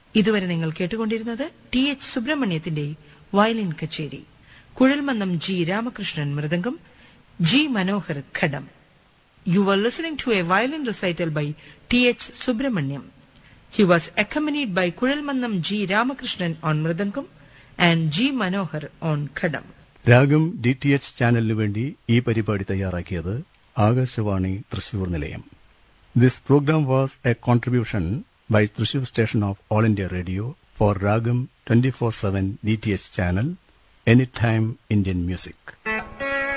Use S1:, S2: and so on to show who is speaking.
S1: ഇതുവരെ നിങ്ങൾ കേട്ടുകൊണ്ടിരുന്നത് T H സുബ്രഹ്മണ്യത്തിന്റെ violin കച്ചേരി. Kuzhalmannam G Ramakrishnan mridangam, G Manohar ghatam. You were listening to a violin recital by T.H. Subramaniam. He was accompanied by Kuzhalmannam G. Ramakrishnan on Mridangam and G. Manohar on Khadam.
S2: രാഗം DTH ചാനലിനു വേണ്ടി ഈ പരിപാടി തയ്യാറാക്കിയത് ആകാശവാണി തൃശൂർ നിലയം. This programme was A contribution by Thrissur station of All India Radio for Ragam 24/7 DTH channel, Anytime Indian Music.